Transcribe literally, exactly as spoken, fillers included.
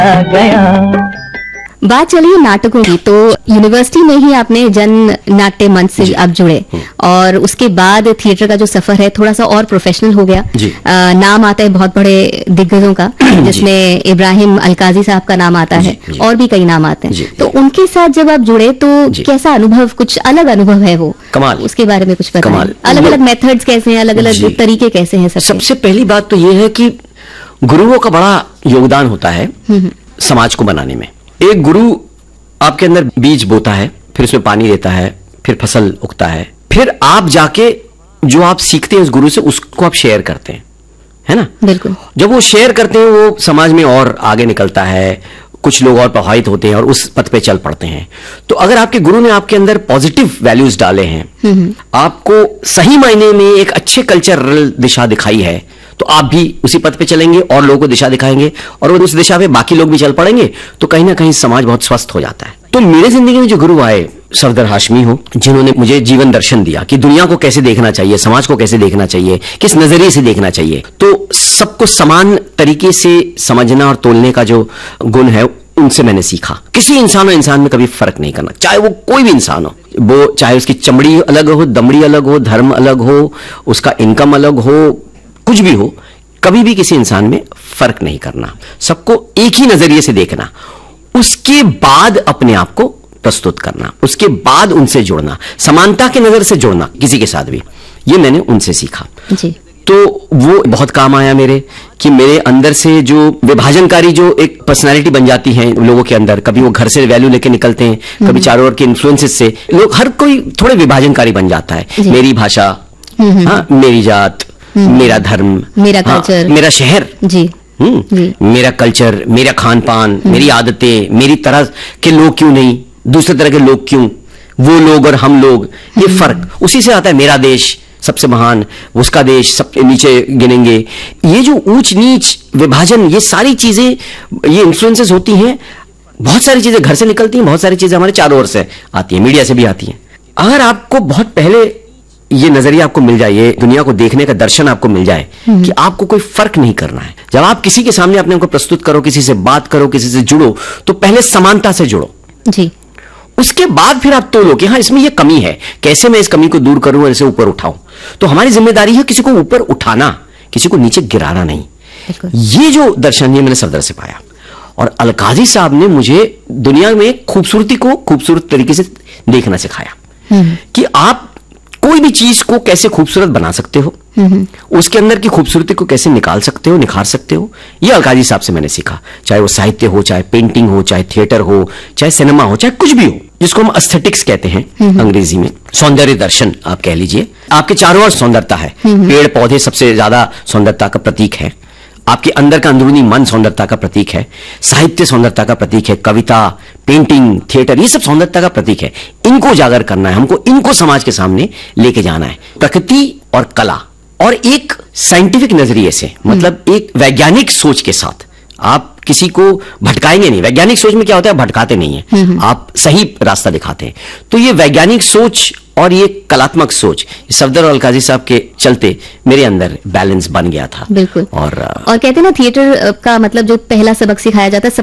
गया। बात चलिए नाटकों की, तो यूनिवर्सिटी में ही आपने जन नाट्य मंच से आप जुड़े और उसके बाद थिएटर का जो सफर है थोड़ा सा और प्रोफेशनल हो गया। आ, नाम आता है बहुत बड़े दिग्गजों का, जिसमें इब्राहिम अलकाजी साहब का नाम आता है और भी कई नाम आते हैं। तो उनके साथ जब आप जुड़े तो कैसा अनुभव, कुछ अलग अनुभव है वो, कमाल, उसके बारे में कुछ बताएं। अलग अलग मेथड्स कैसे हैं, अलग अलग तरीके कैसे हैं? सबसे पहली बात तो ये है कि गुरुओं का बड़ा योगदान होता है समाज को बनाने में। एक गुरु आपके अंदर बीज बोता है, फिर उसमें पानी देता है, फिर फसल उगता है, फिर आप जाके जो आप सीखते हैं उस गुरु से उसको आप शेयर करते हैं, है ना? बिल्कुल। जब वो शेयर करते हैं वो समाज में और आगे निकलता है, कुछ लोग और प्रभावित होते हैं और उस पथ पे चल पड़ते हैं। तो अगर आपके गुरु ने आपके अंदर पॉजिटिव वैल्यूज डाले हैं, आपको सही मायने में एक अच्छे कल्चरल दिशा दिखाई है, तो आप भी उसी पथ पे चलेंगे और लोगों को दिशा दिखाएंगे और उस दिशा पे बाकी लोग भी चल पड़ेंगे, तो कहीं ना कहीं समाज बहुत स्वस्थ हो जाता है। तो मेरे जिंदगी में जो गुरु आए, सफदर हाशमी हो, जिन्होंने मुझे जीवन दर्शन दिया कि दुनिया को कैसे देखना चाहिए, समाज को कैसे देखना चाहिए, किस नजरिए से देखना चाहिए, तो सबको समान तरीके से समझना और तोलने का जो गुण है उनसे मैंने सीखा। किसी इंसान और इंसान में कभी फर्क नहीं करना, चाहे वो कोई भी इंसान हो, वो चाहे उसकी चमड़ी अलग हो, दमड़ी अलग हो, धर्म अलग हो, उसका इनकम अलग हो, कुछ भी हो, कभी भी किसी इंसान में फर्क नहीं करना, सबको एक ही नजरिए से देखना, उसके बाद अपने आप को प्रस्तुत करना, उसके बाद उनसे जुड़ना, समानता की नजर से जुड़ना किसी के साथ भी, ये मैंने उनसे सीखा जी। तो वो बहुत काम आया मेरे, कि मेरे अंदर से जो विभाजनकारी जो एक पर्सनालिटी बन जाती है लोगों के अंदर, कभी वो घर से वैल्यू लेके निकलते हैं, कभी चारों ओर के इन्फ्लुएंसेस से लोग, हर कोई थोड़े विभाजनकारी बन जाता है। मेरी भाषा, हाँ, मेरी जात, मेरा धर्म, मेरा कल्चर, हाँ, मेरा शहर, जी, जी, मेरा कल्चर, मेरा खान पान, मेरी आदतें, मेरी तरह के लोग क्यों नहीं, दूसरे तरह के लोग क्यों, वो लोग और हम लोग, ये फर्क उसी से आता है। मेरा देश सबसे महान, उसका देश सबसे नीचे गिनेंगे, ये जो ऊंच नीच विभाजन, ये सारी चीजें, ये इन्फ्लुएंसेस होती हैं। बहुत सारी चीजें घर से निकलती हैं, बहुत सारी चीजें हमारे चारों ओर से आती हैं, मीडिया से भी आती हैं। अगर आपको बहुत पहले ये नजरिया आपको मिल जाए, ये दुनिया को देखने का दर्शन आपको मिल जाए कि आपको कोई फर्क नहीं करना है, जब आप किसी के सामने अपने को प्रस्तुत करो, किसी से बात करो, किसी से जुड़ो, तो पहले समानता से जुड़ो जी, उसके बाद फिर आप तोलो कि हाँ इसमें ये कमी है, कैसे मैं इस कमी को दूर करूं और इसे ऊपर उठाऊं। तो हमारी जिम्मेदारी है किसी को ऊपर उठाना, किसी को नीचे गिराना नहीं। ये जो दर्शन है मैंने सफदर से पाया, और अलकाजी साहब ने मुझे दुनिया में खूबसूरती को खूबसूरत तरीके से देखना सिखाया कि आप कोई भी चीज को कैसे खूबसूरत बना सकते हो, उसके अंदर की खूबसूरती को कैसे निकाल सकते हो, निखार सकते हो। ये अलकाजी साहब से मैंने सीखा, चाहे वो साहित्य हो, चाहे पेंटिंग हो, चाहे थिएटर हो, चाहे सिनेमा हो, चाहे कुछ भी हो, जिसको हम एस्थेटिक्स कहते हैं अंग्रेजी में, सौंदर्य दर्शन आप कह लीजिए। आपके चारों ओर सौंदर्यता है, पेड़ पौधे सबसे ज्यादा सौंदर्यता का प्रतीक है, आपके अंदर का अंदरूनी मन सौंदर्यता का प्रतीक है, साहित्य सौंदर्यता का प्रतीक है, कविता, पेंटिंग, थिएटर, ये सब सौंदर्यता का प्रतीक है। इनको उजागर करना है हमको, इनको समाज के सामने लेके जाना है। प्रकृति और कला, और एक साइंटिफिक नजरिए से, मतलब एक वैज्ञानिक सोच के साथ आप किसी को भटकाएंगे नहीं। वैज्ञानिक सोच में क्या होता है, भटकाते नहीं है, आप सही रास्ता दिखाते हैं। तो ये वैज्ञानिक सोच और ये कलात्मक सोच, सफदर और अलकाजी साहब के चलते मेरे अंदर बैलेंस बन गया था। बिल्कुल। और और कहते हैं ना, थिएटर का मतलब जो पहला सबक सिखाया जाता है